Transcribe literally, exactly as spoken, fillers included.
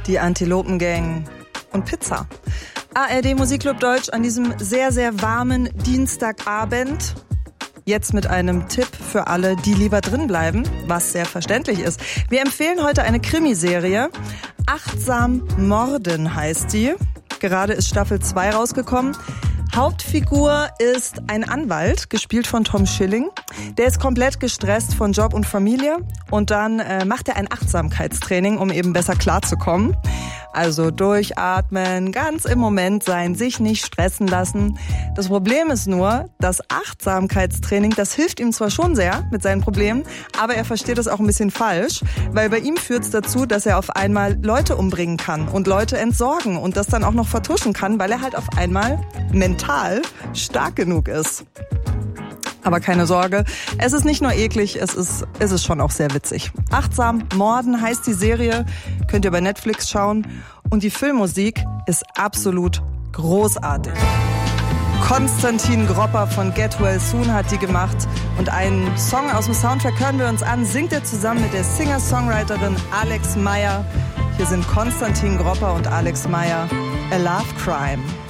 die Antilopengang und Pizza. A R D Musikclub Deutsch an diesem sehr, sehr warmen Dienstagabend. Jetzt mit einem Tipp für alle, die lieber drin bleiben, was sehr verständlich ist. Wir empfehlen heute eine Krimiserie. Achtsam Morden heißt die. Gerade ist Staffel zwei rausgekommen. Hauptfigur ist ein Anwalt, gespielt von Tom Schilling. Der ist komplett gestresst von Job und Familie und dann äh, macht er ein Achtsamkeitstraining, um eben besser klarzukommen. Also durchatmen, ganz im Moment sein, sich nicht stressen lassen. Das Problem ist nur, das Achtsamkeitstraining, das hilft ihm zwar schon sehr mit seinen Problemen, aber er versteht es auch ein bisschen falsch, weil bei ihm führt es dazu, dass er auf einmal Leute umbringen kann und Leute entsorgen und das dann auch noch vertuschen kann, weil er halt auf einmal mental stark genug ist. Aber keine Sorge, es ist nicht nur eklig, es ist, es ist schon auch sehr witzig. Achtsam Morden heißt die Serie, könnt ihr bei Netflix schauen. Und die Filmmusik ist absolut großartig. Konstantin Gropper von Get Well Soon hat die gemacht. Und einen Song aus dem Soundtrack hören wir uns an, singt er zusammen mit der Singer-Songwriterin Alex Meyer. Hier sind Konstantin Gropper und Alex Meyer, A Love Crime.